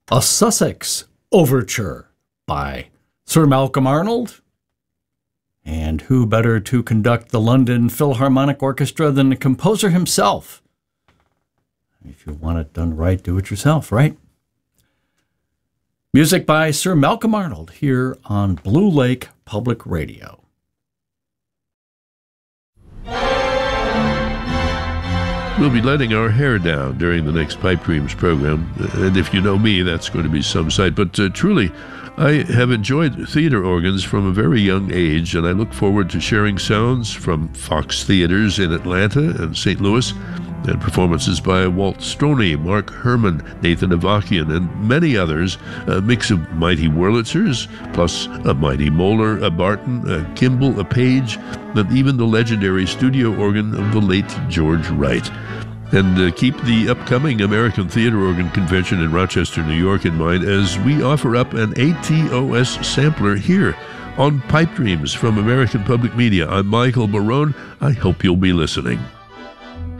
A Sussex Overture by Sir Malcolm Arnold. And who better to conduct the London Philharmonic Orchestra than the composer himself? If you want it done right, do it yourself, right? Music by Sir Malcolm Arnold here on Blue Lake Public Radio. We'll be letting our hair down during the next Pipe Dreams program, and if you know me, that's going to be some sight. But truly, I have enjoyed theater organs from a very young age, and I look forward to sharing sounds from Fox Theaters in Atlanta and St. Louis, and performances by Walt Stoney, Mark Herman, Nathan Avakian, and many others, a mix of mighty Wurlitzers, plus a mighty Moeller, a Barton, a Kimball, a Page, and even the legendary studio organ of the late George Wright. And keep the upcoming American Theater Organ Convention in Rochester, New York in mind as we offer up an ATOS sampler here on Pipe Dreams from American Public Media. I'm Michael Barone. I hope you'll be listening.